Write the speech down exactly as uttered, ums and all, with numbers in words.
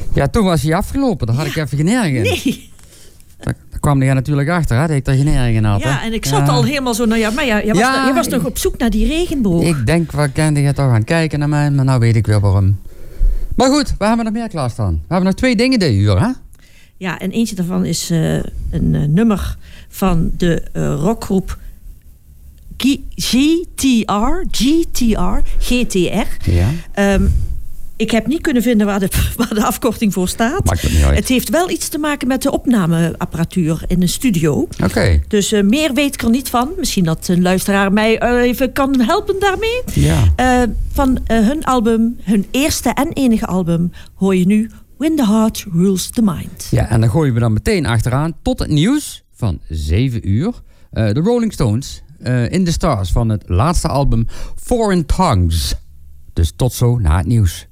Ja, toen was hij afgelopen. Daar had Ja. ik even geen erg in. Nee. Daar, daar kwam hij natuurlijk achter, hè, dat ik daar geen erg in had. Ja, hè. en ik zat Ja. al helemaal zo... Nou ja, maar ja, je, was, Ja, je was nog ik- op zoek naar die regenboog. Ik denk, wat kende je toch aan het kijken naar mij, maar nou weet ik weer waarom. Maar goed, we hebben nog meer klaarstaan. We hebben nog twee dingen dit uur, hè? Ja, en eentje daarvan is uh, een uh, nummer van de uh, rockgroep G- GTR, GTR, G T R. Ja. Um, ik heb niet kunnen vinden waar de, waar de afkorting voor staat. Maakt het niet uit. Het heeft wel iets te maken met de opnameapparatuur in een studio. Oké. Okay. Dus uh, meer weet ik er niet van. Misschien dat een luisteraar mij uh, even kan helpen daarmee. Ja. Uh, van uh, hun album, hun eerste en enige album, hoor je nu When the Heart Rules the Mind. Ja, en dan gooien we dan meteen achteraan tot het nieuws van zeven uur. Uh, de Rolling Stones, uh, In the Stars van het laatste album Foreign Tongues. Dus tot zo na het nieuws.